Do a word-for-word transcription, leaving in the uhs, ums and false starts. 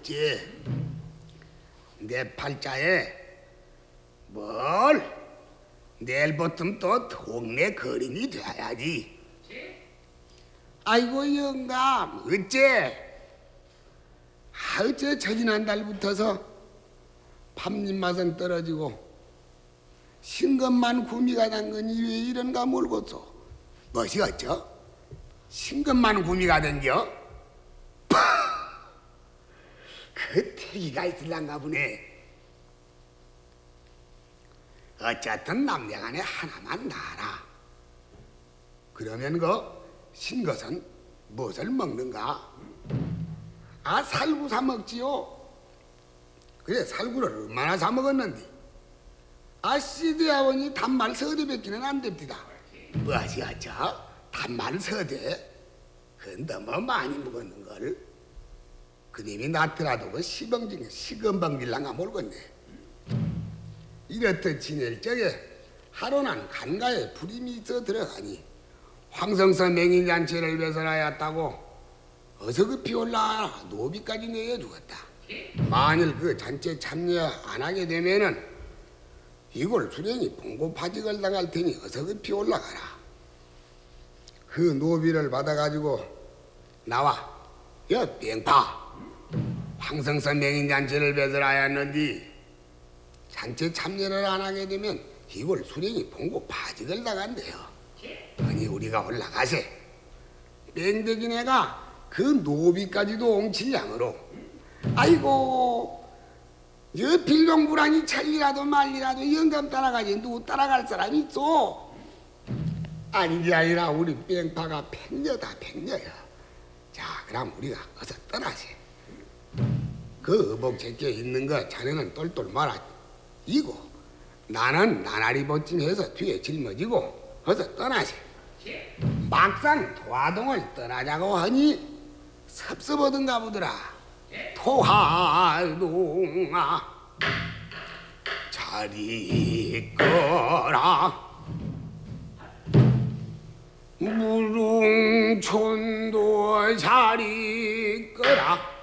있지. 내 팔자에 뭘 내일부터 또 동네 거린이 돼야지. 아이고 영감 어째 아 어째 저지난달부터서 밥잎맛은 떨어지고 신것만 구미가 난 거니 왜 이런가 모르겠소. 무엇이 어쩌? 신것만 구미가 된겨? 그 태기가 있을란가 보네. 어쨌든 남녀간에 하나만 나라. 그러면 그 신것은 무엇을 먹는가? 아 살구 사 먹지요. 그래 살구를 얼마나 사 먹었는데 아 시대아버니 단말 서대 뱉기는 안 됩니다. 무엇이 어쩌? 단말 서대? 그건 너무 많이 먹었는걸. 그님이 낳더라도 그 시방 중에 시건방 빌랑가 모르겠네. 이렇듯 지낼 적에 하루는 간가에 불임이 있어 들어가니 황성서 맹인잔치를 배설하였다고 어서 급히 올라와라 노비까지 내어주었다. 만일 그 잔치에 참여 안 하게 되면은 이골 수령이 봉고파직을 당할 테니 어서 급히 올라가라. 그 노비를 받아가지고 나와 여 뺑파 황성서 맹인잔치를 배설하였는데 잔치에 참여를 안 하게 되면 이골 수령이 봉고파직을 당한대요. 아니 우리가 올라가세. 뺑대기네가 그 노비까지도 옹칠량으로 아이고 여 빌룡불안이 찰리라도 말리라도 영감 따라가지 누구 따라갈 사람이 있어? 아닌 게 아니라 우리 뺑파가 백녀다 백녀야. 자 그럼 우리가 어서 떠나세. 그 의복제께 있는 거 자네는 똘똘 말아 이고 나는 나날이 보찜해서 뒤에 짊어지고 어서 떠나세. 막상 도화동을 떠나자고 하니 섭섭하던가 보더라. 토하동아 잘 있거라. 무릉촌도 잘 있거라.